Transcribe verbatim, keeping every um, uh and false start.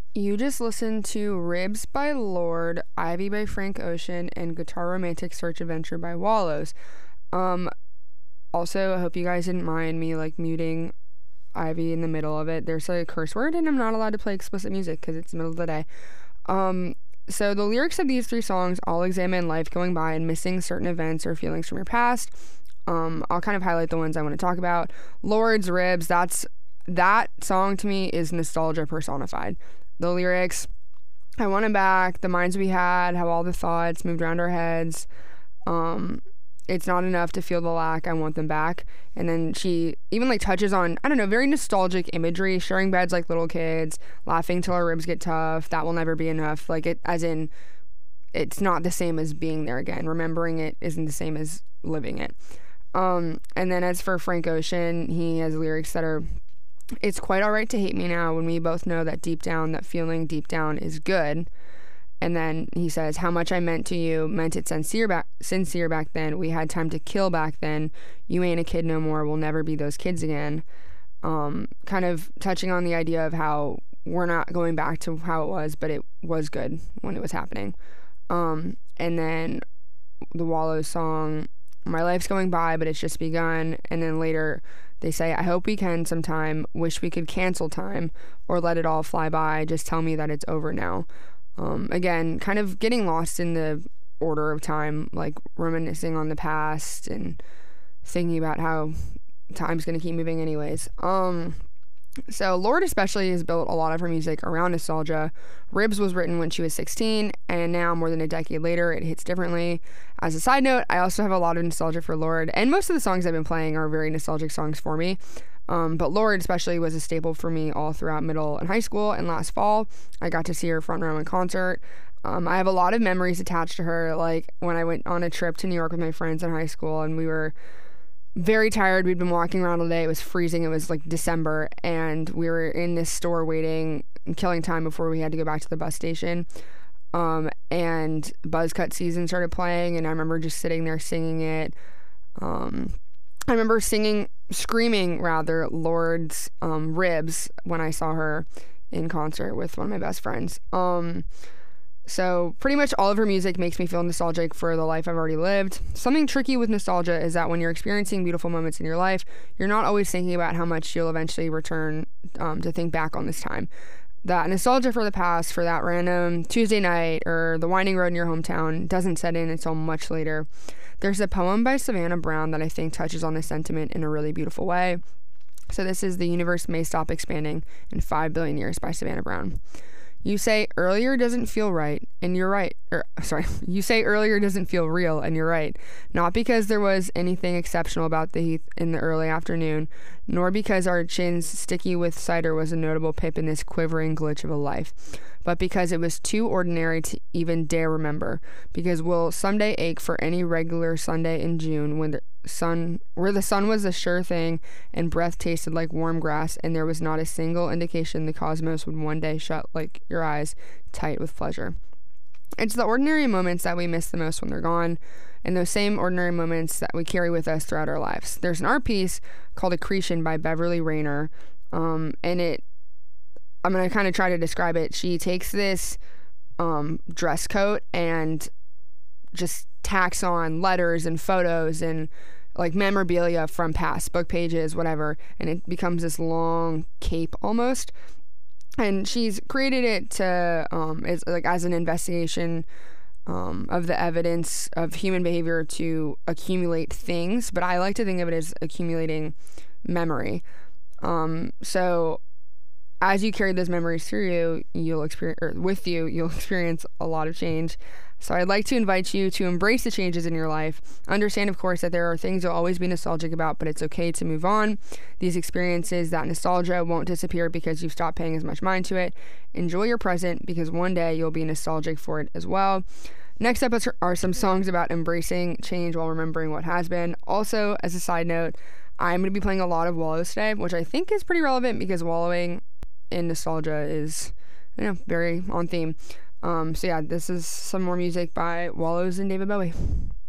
You just listened to Ribs by Lorde, Ivy by Frank Ocean, and Guitar Romantic Search Adventure by Wallows. Um, also, I hope you guys didn't mind me like muting Ivy in the middle of it. There's like a curse word, and I'm not allowed to play explicit music because it's the middle of the day. Um, so the lyrics of these three songs all examine life going by and missing certain events or feelings from your past. Um, I'll kind of highlight the ones I want to talk about. Lorde's Ribs, that's that song to me is nostalgia personified. The lyrics, I want it back, the minds we had, how all the thoughts moved around our heads. Um, it's not enough to feel the lack, I want them back. And then she even like touches on, I don't know, very nostalgic imagery, sharing beds like little kids, laughing till our ribs get tough, that will never be enough. Like it, as in, it's not the same as being there again. Remembering it isn't the same as living it. Um, and then as for Frank Ocean, he has lyrics that are, it's quite all right to hate me now when we both know that deep down, that feeling deep down is good. And then he says, how much I meant to you, meant it sincere back, sincere back then. We had time to kill back then. You ain't a kid no more. We'll never be those kids again. Um, kind of touching on the idea of how we're not going back to how it was, but it was good when it was happening. Um, and then the Wallows song, my life's going by, but it's just begun. And then later they say, I hope we can sometime, wish we could cancel time or let it all fly by. Just tell me that it's over now. Um, again, kind of getting lost in the order of time, like reminiscing on the past and thinking about how time's going to keep moving anyways. Um, so Lorde especially has built a lot of her music around nostalgia. Ribs was written when she was sixteen, and now more than a decade later, it hits differently. As a side note, I also have a lot of nostalgia for Lorde, and most of the songs I've been playing are very nostalgic songs for me. Um, but Lorde especially was a staple for me all throughout middle and high school, and last fall, I got to see her front row in concert. Um, I have a lot of memories attached to her, like when I went on a trip to New York with my friends in high school, and we were very tired. We'd been walking around all day. It was freezing. It was like December, and we were in this store waiting, killing time before we had to go back to the bus station. Um, and Buzzcut season started playing, and I remember just sitting there singing it. Um, I remember singing, screaming rather, Lorde's um, Ribs when I saw her in concert with one of my best friends. Um, So pretty much all of her music makes me feel nostalgic for the life I've already lived. Something tricky with nostalgia is that when you're experiencing beautiful moments in your life, you're not always thinking about how much you'll eventually return um, to think back on this time. That nostalgia for the past, for that random Tuesday night or the winding road in your hometown doesn't set in until much later. There's a poem by Savannah Brown that I think touches on this sentiment in a really beautiful way. So this is The Universe May Stop Expanding in five billion Years by Savannah Brown. You say earlier doesn't feel right, and you're right. Or, sorry, you say earlier doesn't feel real, and you're right. Not because there was anything exceptional about the heath in the early afternoon, nor because our chins sticky with cider was a notable pip in this quivering glitch of a life, but because it was too ordinary to even dare remember. Because we'll someday ache for any regular Sunday in June when the sun, where the sun was a sure thing, and breath tasted like warm grass, and there was not a single indication the cosmos would one day shut like your eyes tight with pleasure. It's the ordinary moments that we miss the most when they're gone, and those same ordinary moments that we carry with us throughout our lives. There's an art piece called Accretion by Beverly Rayner, um, and it, I'm going to kind of try to describe it. She takes this um, dress coat and just tacks on letters and photos and like memorabilia from past book pages, whatever, and it becomes this long cape almost. And she's created it to um, as like as an investigation um, of the evidence of human behavior to accumulate things, but I like to think of it as accumulating memory. Um, so as you carry those memories through you, you'll experience, or with you, you'll experience a lot of change. So I'd like to invite you to embrace the changes in your life. Understand, of course, that there are things you'll always be nostalgic about, but it's okay to move on. These experiences, that nostalgia won't disappear because you've stopped paying as much mind to it. Enjoy your present because one day you'll be nostalgic for it as well. Next up are some songs about embracing change while remembering what has been. Also, as a side note, I'm going to be playing a lot of Wallows today, which I think is pretty relevant because wallowing in nostalgia is, you know, very on theme. Um, so yeah, this is some more music by Wallows and David Bowie.